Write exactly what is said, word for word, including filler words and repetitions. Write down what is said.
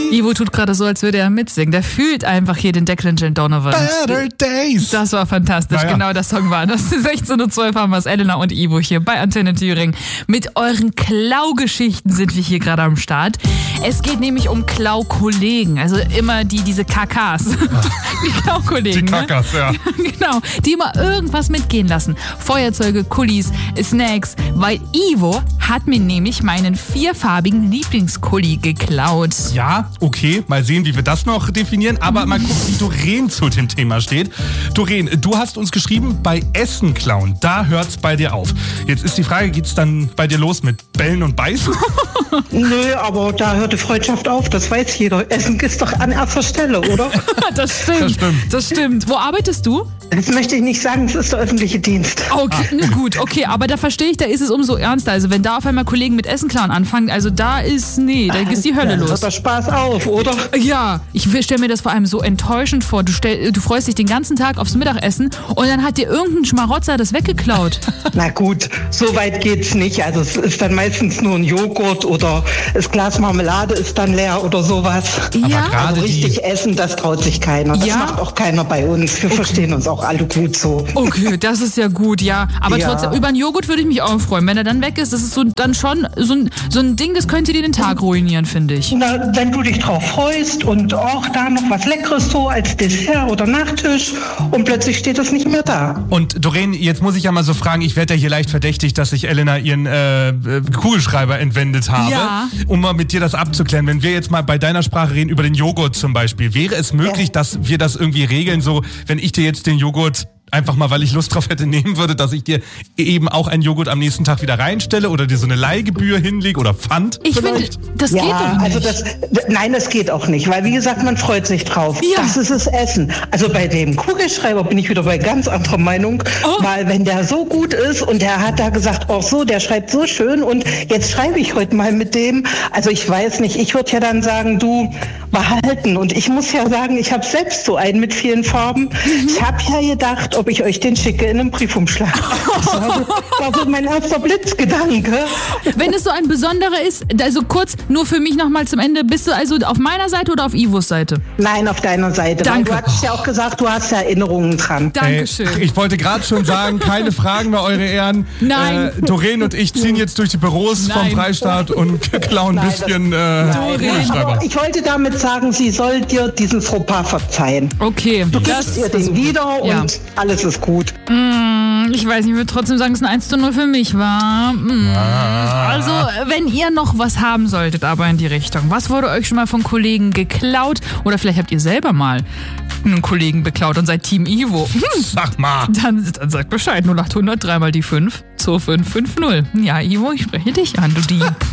Ivo tut gerade so, als würde er mitsingen. Der fühlt einfach hier den Declan J. Donovan. Better Days. Das war fantastisch. Naja. Genau, das Song war das. sechzehn Uhr zwölf haben wir es. Elena und Ivo hier bei Antenne Thüringen. Mit euren Klaugeschichten sind wir hier gerade am Start. Es geht nämlich um Klaukollegen. Also immer die, diese Kakas. Die Klaukollegen. Die Kakas, ne? ja. Genau. Die immer irgendwas mitgehen lassen. Feuerzeuge, Kulis, Snacks. Weil Ivo hat mir nämlich meinen vierfarbigen Lieblingskulli geklaut. Ja, okay. Mal sehen, wie wir das noch definieren. Aber mal gucken, wie Doreen zu dem Thema steht. Doreen, du hast uns geschrieben, bei Essen klauen, da hört's bei dir auf. Jetzt ist die Frage, geht's dann bei dir los mit Bellen und Beißen? Nö, aber da hört die Freundschaft auf, das weiß jeder. Essen ist doch an erster Stelle, oder? Das stimmt. Das stimmt. Das stimmt. Wo arbeitest du? Das möchte ich nicht sagen, es ist der öffentliche Dienst. Okay, na gut, okay, aber da verstehe ich, da ist es umso ernster. Also wenn da auf einmal Kollegen mit Essen klauen anfangen, also da ist, nee, da ist die Hölle Da los. hört der Spaß auf, oder? Ja, ich stelle mir das vor allem so enttäuschend vor. Du, stell, du freust dich den ganzen Tag aufs Mittagessen und dann hat dir irgendein Schmarotzer das weggeklaut. Na gut, so weit geht's nicht. Also es ist dann meistens nur ein Joghurt oder das Glas Marmelade ist dann leer oder sowas. Ja, gerade Also die- richtig essen, das traut sich keiner. Das Ja? macht auch keiner bei uns. Wir verstehen uns auch alle gut so. okay, das ist ja gut, ja. Aber Ja. trotzdem, über einen Joghurt würde ich mich auch freuen. Wenn er dann weg ist, das ist so dann schon so ein, so ein Ding, das könnte dir den Tag ruinieren, finde ich. Na, wenn du dich drauf freust und auch da noch was Leckeres so als Dessert oder Nachtisch und plötzlich steht das nicht mehr da. Und Doreen, jetzt muss ich ja mal so fragen, ich werde ja hier leicht verdächtigt, dass ich Elena ihren äh, äh, Kugelschreiber entwendet habe. Ja. Um mal mit dir das abzuklären. Wenn wir jetzt mal bei deiner Sprache reden über den Joghurt zum Beispiel, wäre es möglich, Ja. dass wir das irgendwie regeln, so wenn ich dir jetzt den Joghurt einfach mal, weil ich Lust drauf hätte, nehmen würde, dass ich dir eben auch einen Joghurt am nächsten Tag wieder reinstelle oder dir so eine Leihgebühr hinlege oder Pfand Ich finde, vielleicht? das geht doch Ja, nicht. also das, nein, das geht auch nicht, weil wie gesagt, man freut sich drauf. Ja. Das ist das Essen. Also bei dem Kugelschreiber bin ich wieder bei ganz anderer Meinung, Oh. weil wenn der so gut ist und der hat da gesagt, auch so, der schreibt so schön und jetzt schreibe ich heute mal mit dem. Also ich weiß nicht, ich würde ja dann sagen, du behalten und ich muss ja sagen, ich habe selbst so einen mit vielen Farben. Mhm. Ich habe ja gedacht, ob ich euch den schicke in einem Briefumschlag. Das war so, war so mein erster Blitzgedanke. Wenn es so ein besonderer ist, also kurz, nur für mich nochmal zum Ende, bist du also auf meiner Seite oder auf Ivos Seite? Nein, auf deiner Seite. Danke. Weil du hast ja auch gesagt, du hast ja Erinnerungen dran. Dankeschön. Ey, ich wollte gerade schon sagen, keine Fragen mehr, Eure Ehren. Nein. Äh, Doreen und ich ziehen jetzt durch die Büros vom Nein. Freistaat und klauen ein Nein, das- bisschen äh, Kugelschreiber. Aber ich wollte damit sagen, sie soll dir diesen Fauxpas verzeihen. Okay. Du gibst ihr den wieder Ja. und alles ist gut. Mm, ich weiß nicht, ich würde trotzdem sagen, es ist ein eins zu null für mich, war. Mm. Also, wenn ihr noch was haben solltet, aber in die Richtung. Was wurde euch schon mal von Kollegen geklaut? Oder vielleicht habt ihr selber mal einen Kollegen beklaut und seid Team Ivo. Hm. Sag mal. Dann, dann sagt Bescheid. null acht hundert, dreimal die fünf, zwei fünf fünf null. Ja, Ivo, ich spreche dich an, du Dieb.